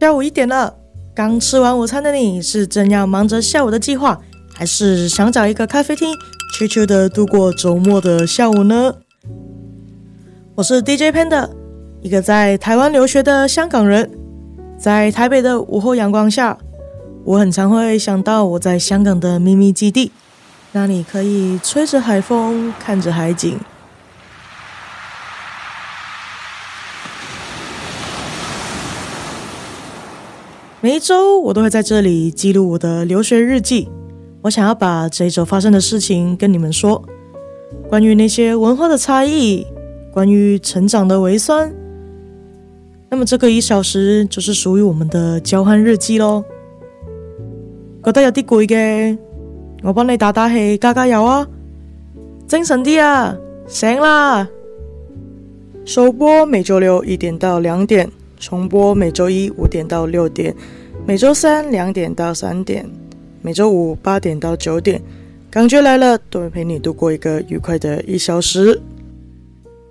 下午1点了，刚吃完午餐的你是正要忙着下午的计划，还是想找一个咖啡厅悄悄的度过周末的下午呢？我是 DJ Panda， 一个在台湾留学的香港人。在台北的午后阳光下，我很常会想到我在香港的秘密基地，那里可以吹着海风，看着海景。每一周我都会在这里记录我的留学日记，我想要把这一周发生的事情跟你们说，关于那些文化的差异，关于成长的微酸。那么这个1小時就是属于我們的交換日記咯。覺得有啲攰嘅，我幫你打打氣，加加油啊！精神啲啊，醒啦！首播每周6 1點到2點，重播每周1 5點到6點，每周3 2點到3點，每周5 8點到9點。感覺來了，都會陪你度過一個愉快的1小時。